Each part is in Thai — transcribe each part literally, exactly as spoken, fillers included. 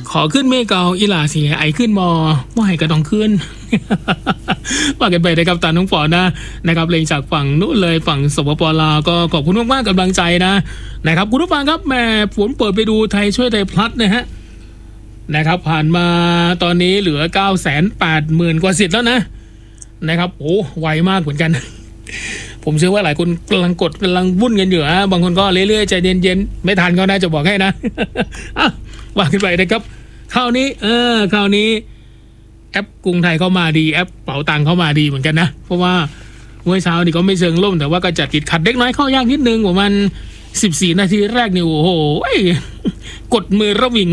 ขอขึ้นเมฆเกาอีหลาเสียไอขึ้นมอว่าให้ก็ต้องขึ้น ว่ากันไปนะครับตาน้องฝอนะนะครับเลงจากฝั่งนู้นเลยฝั่งสปปลาวก็ขอบคุณมากๆกำลังใจนะนะครับคุณผู้ฟังครับแม่ผมเปิดไปดูไทยช่วยไทยพลัสนะฮะนะครับผ่านมาตอนนี้เหลือ เก้าแสนแปดหมื่น กว่าสิทธิ์แล้วนะนะครับโอ้ไวมากเหมือนกัน ผมเชื่อว่าหลายคนกำลังกดกำลังวุ่นกันอยู่นะบางคนก็เรื่อยๆใจเย็นๆไม่ทันก็น่าจะบอกให้นะ ว่าขึ้นไปนะครับคราวนี้เออคราวนี้แอปกรุงไทยเข้ามาดีแอปเป๋าตังเข้ามาดีเหมือนกันนะเพราะว่าเมื่อเช้านี่ก็ไม่เชิงล่มแต่ว่าก็จัดติดขัดเล็กน้อยเข้ายากนิดนึงประมาณสิบสี่นาทีแรกนี่โอ้โหกดมือระวิง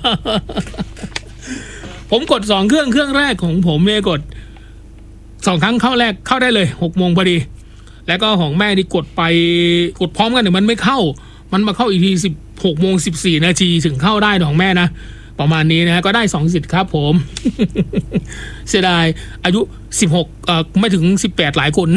ผมกดสองเครื่องเครื่องแรกของผมเนี่ยกดสองครั้งเข้าแรกเข้าได้เลยหกโมงพอดีแล้วก็ของแม่นี่กดไปกดพร้อมกันแต่มันไม่เข้ามันมาเข้าอีกทีสิบหกโมงสิบสี่นาทีถึงเข้าได้ของแม่นะประมาณนี้นะก็ได้สองสิทธิ์ครับผม เสียดายอายุสิบหกเอ่อไม่ถึงสิบแปดหลายคน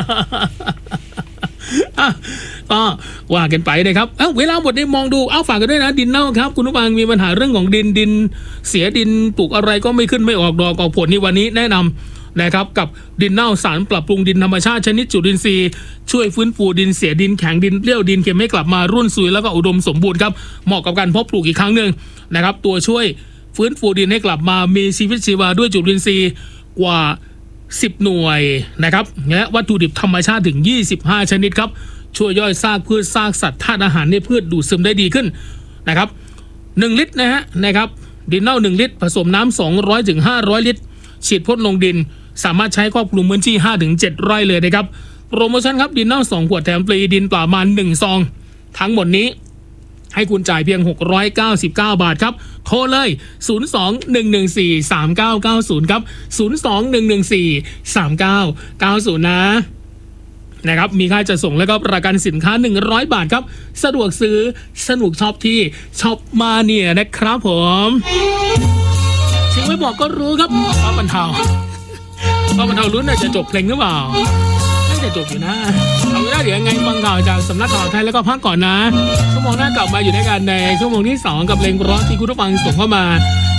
ก็ว่ากันไปนะครับเอ้าเวลาหมดได้มองดูเอาฝากกันด้วยนะดินเน่าครับคุณผู้ฟังมีปัญหาเรื่องของดินดินเสียดินปลูกอะไรก็ไม่ขึ้นไม่ออกดอกออกผลนี่วันนี้แนะนำนะครับกับดินเน่าสารปรับปรุงดินธรรมชาติชนิดจุลินทรีย์ช่วยฟื้นฟูดินเสียดินแข็งดินเปรี้ยวดินเค็มให้กลับมารุ่นซุยแล้วก็อุดมสมบูรณ์ครับเหมาะกับการเพาะปลูกอีกครั้งหนึ่งนะครับตัวช่วยฟื้นฟูดินให้กลับมามีชีวิตชีวาด้วยจุลินทรีย์กว่าสิบหน่วยนะครับและวัตถุดิบธรรมชาติถึงยี่สิบห้าชนิดครับช่วยย่อยซากพืชซากสัตว์ธาตุอาหารในพืชดูดซึมได้ดีขึ้นนะครับหนึ่งลิตรนะฮะนะครับดินเน่าหนึ่งลิตรผสมน้ำสองร้อยถึงห้าร้อยลิตรฉีดพ่นลงดินสามารถใช้ครอบคลุมพื้นที่ ห้าถึงเจ็ด ไร่เลยนะครับโปรโมชั่นครับดินเน่าสองขวดแถมฟรีดินประมาณหนึ่งซองทั้งหมดนี้ให้คุณจ่ายเพียงหกร้อยเก้าสิบเก้าบาทครับโทรเลยศูนย์ สอง หนึ่ง หนึ่ง สี่ สาม เก้า เก้า ศูนย์ครับศูนย์ สอง หนึ่ง หนึ่ง สี่ สาม เก้า เก้า ศูนย์นะนะครับมีค่าจัดส่งแล้วก็ประกันสินค้าหนึ่งร้อยบาทครับสะดวกซื้อสนุกช็อปที่ช็อปมาเนี่ยนะครับผมถึงไม่บอกก็รู้ครับป้าบรรเทาป้าบรรเทาลุ้นน่าจะจบเพลงหรือเปล่าน่าจะจบอยู่นะเอาไว้ได้เดี๋ยวยังไงฟังข่าวจากสำนักข่าวไทยแล้วก็พักก่อนนะชั่วโมงหน้ากลับมาอยู่ด้วยกันในชั่วโมงที่สองกับเพลงร้องที่คุณผู้ฟังส่งเข้ามา